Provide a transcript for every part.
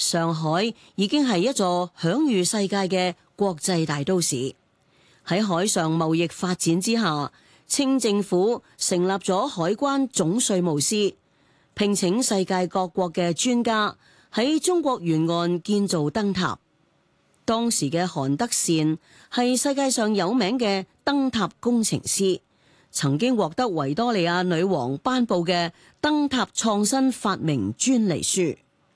上海已經係一座享譽世界嘅國際大都市。喺海上貿易發展之下，清政府成立咗海關總稅務司，聘請世界各國嘅專家喺中國沿岸建造燈塔。當時嘅韓德善係世界上有名嘅燈塔工程師，曾經獲得維多利亞女王頒布嘅燈塔創新發明專利書。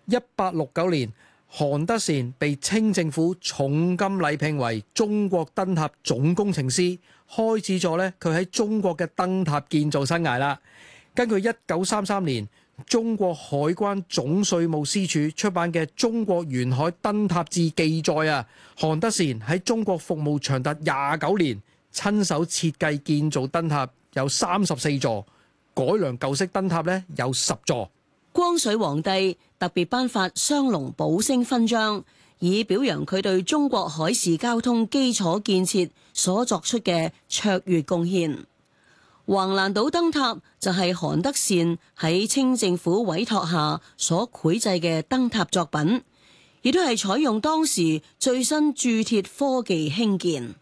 1869年，韓德善被清政府重金禮聘為中國燈塔總工程師，開始咗佢喺中國嘅燈塔建造生涯啦。根據1933年中國海關總稅務司署出版嘅《中國沿海燈塔志》記載啊，韓德善喺中國服務長達29年，親手設計建造燈塔有34座，改良舊式燈塔有10座。 光緒皇帝特別頒發雙龍寶星勳章，以表揚佢對中國海事交通基礎建設所作出嘅卓越貢獻。橫瀾島燈塔就係韓德善喺清政府委託下所繪製嘅燈塔作品，亦都係採用當時最新鑄鐵科技興建。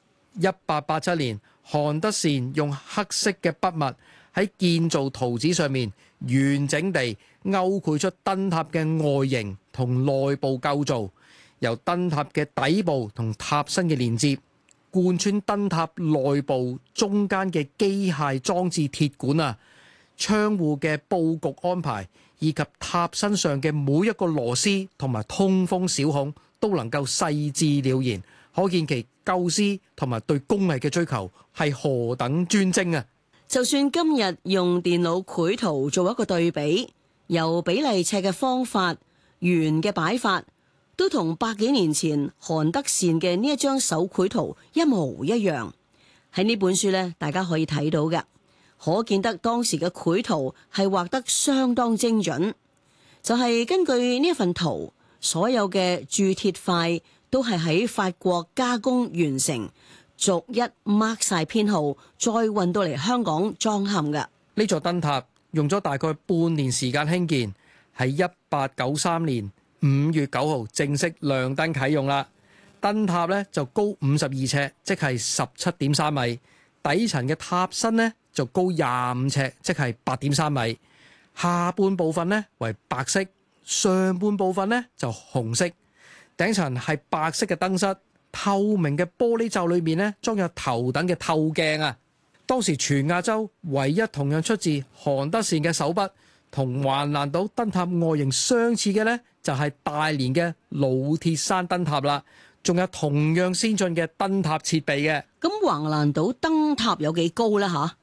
1887年，韓德善用黑色嘅筆墨喺建造圖紙上面完整地勾繪出燈塔嘅外形同內部構造，由燈塔嘅底部同塔身嘅連接，貫穿燈塔內部中間嘅機械裝置鐵管啊，窗戶嘅佈局安排，以及塔身上嘅每一個螺絲同埋通風小孔，都能夠細緻了然，可見其構思同埋對工藝嘅追求係何等專精啊！ 就算今日用電腦繪圖做一個對比，由比例尺嘅方法、圓嘅擺法，都同百幾年前韓德善嘅呢一張手繪圖一模一樣。喺呢本書呢，大家可以睇到嘅，可見得當時嘅繪圖係畫得相當精準。就係根據呢一份圖，所有嘅鑄鐵塊都係喺法國加工完成，逐一 mark 晒編號，再運到嚟香港裝嵌嘅。 呢座燈塔用咗大概半年時間興建，喺1893年5月9號正式亮燈啟用啦。燈塔就高52尺，即係17.3米；底層嘅塔身就高25尺，即係8.3米。下半部分為白色，上半部分就紅色。頂層係白色嘅燈室，透明嘅玻璃罩裏面裝有頭等嘅透鏡啊。當時全亞洲唯一同樣出自韓德善嘅手筆，同橫瀾島燈塔外形相似嘅就係大連嘅老鐵山燈塔啦。仲有同樣先進嘅燈塔設備嘅。 咁橫瀾島燈塔有幾高呢？吓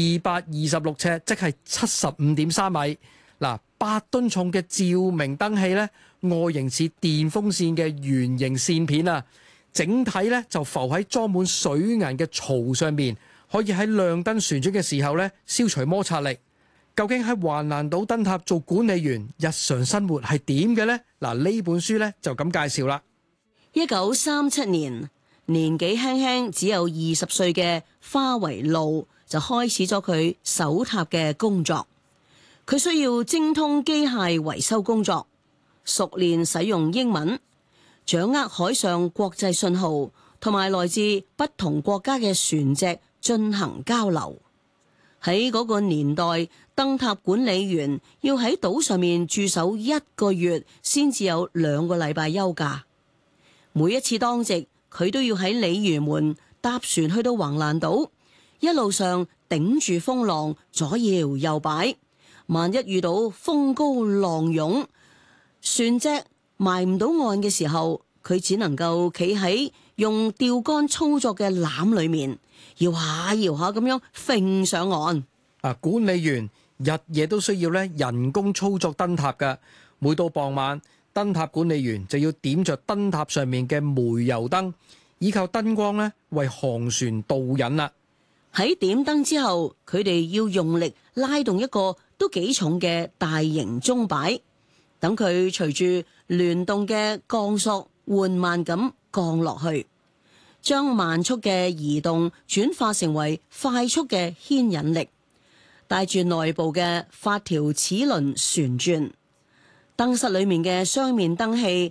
，226尺，即係75.3米。嗱，8噸重嘅照明燈器外形似電風扇嘅圓形線片啊，整體就浮喺裝滿水銀嘅槽上面，可以喺亮燈旋轉嘅時候消除摩擦力。究竟喺橫瀾島燈塔做管理員日常生活係點嘅呢？嗱，呢本書就咁介紹啦。 1937年，年紀輕輕只有20歲嘅花維路就開始咗佢守塔嘅工作。佢需要精通機械維修工作，熟練使用英文，掌握海上國際信號，同埋來自不同國家嘅船隻進行交流。喺嗰個年代，燈塔管理員要喺島上面駐守1個月，先至有2個禮拜休假。每一次當值，佢都要喺鯉魚門搭船去到橫瀾島，一路上頂住風浪，左搖右擺。萬一遇到風高浪湧，船隻埋唔到岸嘅時候，佢只能夠企喺用釣竿操作嘅籃裏面，搖下搖下咁樣揈上岸。 管理員日夜都需要人工操作燈塔㗎。每到傍晚，燈塔管理員就要點着燈塔上面嘅煤油燈，依靠燈光為航船導引啦。 喺點燈之後，佢哋要用力拉動一個都幾重嘅大型鐘擺，等佢隨住聯動嘅鋼索緩慢咁降落去，將慢速嘅移動轉化成為快速嘅牽引力，帶住內部嘅發條齒輪旋轉。燈室裏面嘅雙面燈器